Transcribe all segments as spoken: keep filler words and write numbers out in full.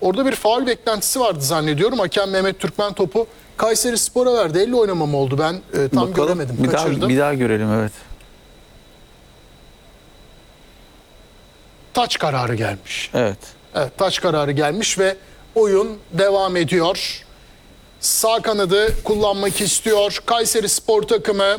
Orada bir faul beklentisi vardı zannediyorum. Hakem Mehmet Türkmen topu Kayserispor'a verdi. Elle oynama mı oldu, ben e, tam Bakalım, göremedim. bir Kaçırdım. daha, bir daha görelim, evet. Taç kararı gelmiş. Evet. Evet, taç kararı gelmiş ve oyun devam ediyor. Sağ kanadı kullanmak istiyor Kayserispor takımı.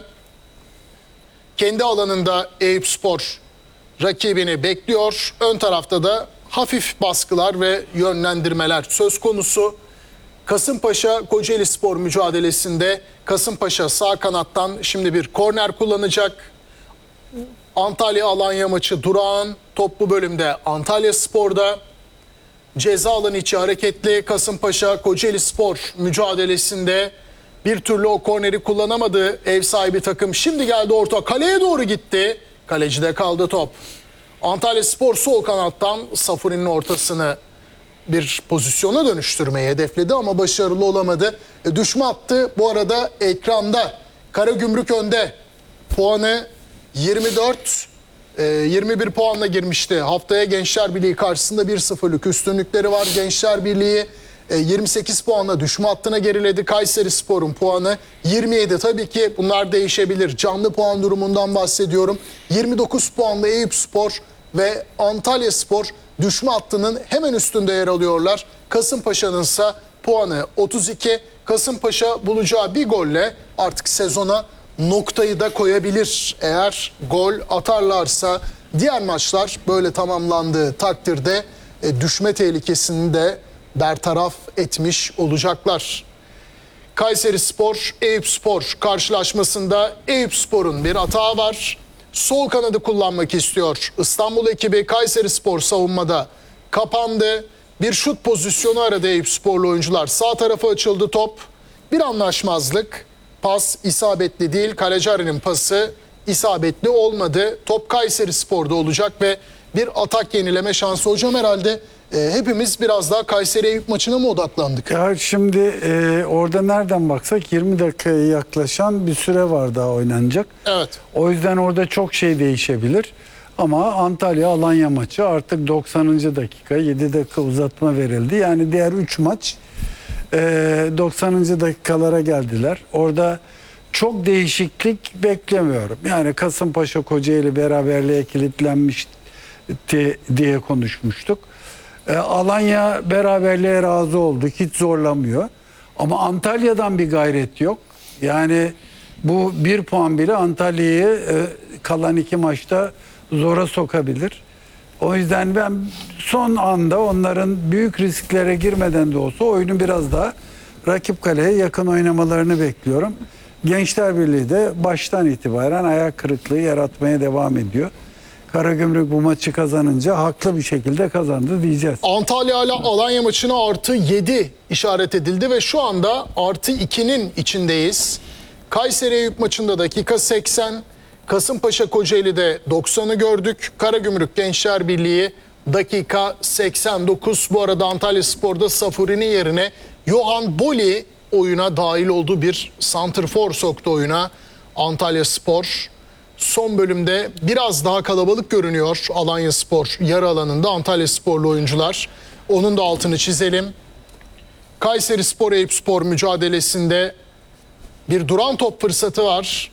Kendi alanında Eyüpspor rakibini bekliyor. Ön tarafta da hafif baskılar ve yönlendirmeler söz konusu. Kasımpaşa Kocaelispor mücadelesinde Kasımpaşa sağ kanattan şimdi bir korner kullanacak. Antalya Alanya maçı durağan, top bu bölümde Antalyaspor'da. Ceza alanı içi hareketli Kasımpaşa Kocaelispor mücadelesinde bir türlü o korneri kullanamadı ev sahibi takım. Şimdi geldi orta, kaleye doğru gitti. Kalecide kaldı top. Antalyaspor sol kanattan Safuri'nin ortasını bir pozisyona dönüştürmeyi hedefledi ama başarılı olamadı. E, düşme attı. Bu arada ekranda Karagümrük önde. Puanı yirmi dört, e, yirmi bir puanla girmişti. Haftaya Gençler Birliği karşısında bir sıfırlık üstünlükleri var. Gençler Birliği e, yirmi sekiz puanla düşme hattına geriledi. Kayserispor'un puanı yirmi yedi. Tabii ki bunlar değişebilir. Canlı puan durumundan bahsediyorum. yirmi dokuz puanla Eyüpspor ve Antalyaspor düşme hattının hemen üstünde yer alıyorlar. Kasımpaşa'nın ise puanı otuz iki. Kasımpaşa bulacağı bir golle artık sezona noktayı da koyabilir. Eğer gol atarlarsa diğer maçlar böyle tamamlandığı takdirde e, düşme tehlikesini de bertaraf etmiş olacaklar. Kayserispor, Eyüpspor karşılaşmasında Eyüpspor'un bir hata var. Sol kanadı kullanmak istiyor İstanbul ekibi. Kayserispor savunmada kapandı. Bir şut pozisyonu aradı Eyüpsporlu oyuncular. Sağ tarafa açıldı top. Bir anlaşmazlık. Pas isabetli değil. Kaleci Arı'nın pası isabetli olmadı. Top Kayserispor'da olacak ve bir atak yenileme şansı. Hocam herhalde e, hepimiz biraz daha Kayseri Eyüp maçına mı odaklandık? Ya şimdi e, orada nereden baksak yirmi dakikaya yaklaşan bir süre var daha oynanacak. Evet. O yüzden orada çok şey değişebilir. Ama Antalya Alanya maçı artık doksanıncı dakika, yedi dakika uzatma verildi. Yani diğer üç maç e, doksanıncı dakikalara geldiler. Orada çok değişiklik beklemiyorum. Yani Kasımpaşa Kocaeli beraberliğe kilitlenmişti diye konuşmuştuk. E, Alanya beraberliğe razı oldu. Hiç zorlamıyor. Ama Antalya'dan bir gayret yok. Yani bu bir puan bile Antalya'yı e, kalan iki maçta zora sokabilir. O yüzden ben son anda onların büyük risklere girmeden de olsa oyunu biraz daha rakip kaleye yakın oynamalarını bekliyorum. Gençler Birliği de baştan itibaren ayak kırıklığı yaratmaya devam ediyor. Karagümrük bu maçı kazanınca haklı bir şekilde kazandı diyeceğiz. Antalya ile Alanya maçına artı yedi işaret edildi ve şu anda artı ikinin içindeyiz. Kayseri Eyüp maçında dakika seksen, Kasımpaşa Kocaeli'de doksanı gördük. Karagümrük Gençler Birliği dakika seksen dokuz. Bu arada Antalyaspor'da Safuri'nin yerine Johan Boli oyuna dahil olduğu bir santrfor soktu oyuna Antalyaspor. Son bölümde biraz daha kalabalık görünüyor Alanyaspor yarı alanında Antalyasporlu oyuncular. Onun da altını çizelim. Kayserispor Eyüpspor mücadelesinde bir duran top fırsatı var.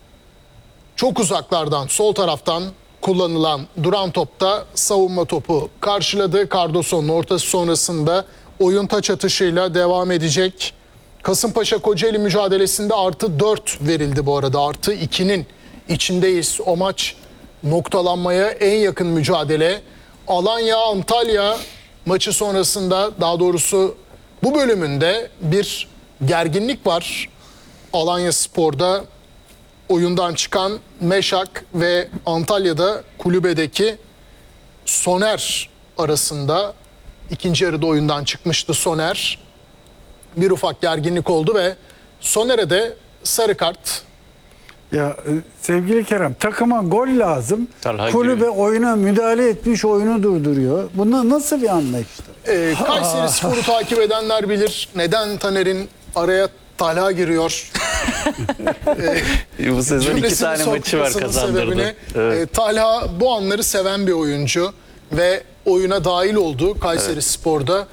Çok uzaklardan, sol taraftan kullanılan duran topta savunma topu karşıladı. Cardoso'nun ortası sonrasında oyun taç atışıyla devam edecek. Kasımpaşa Kocaeli mücadelesinde artı dört verildi bu arada. Artı ikinin içindeyiz. O maç noktalanmaya en yakın mücadele. Alanya Antalya maçı sonrasında, daha doğrusu bu bölümünde bir gerginlik var. Alanyaspor'da oyundan çıkan Meşak ve Antalya'da kulübedeki Soner arasında, ikinci yarıda oyundan çıkmıştı Soner. Bir ufak gerginlik oldu ve Soner'e de sarı kart. Ya e, sevgili Kerem, takıma gol lazım. Talha Kulübe giriyor. oyuna müdahale etmiş, oyunu durduruyor. Bunda nasıl bir anlayıştır? Ee, Kayserispor'u takip edenler bilir. Neden Taner'in araya Talha giriyor? Bu sezon iki Cümlesini tane maçı var sokmasının kazandırdı. sebebini, Evet. e, Talha bu anları seven bir oyuncu ve oyuna dahil oldu Kayserispor'da.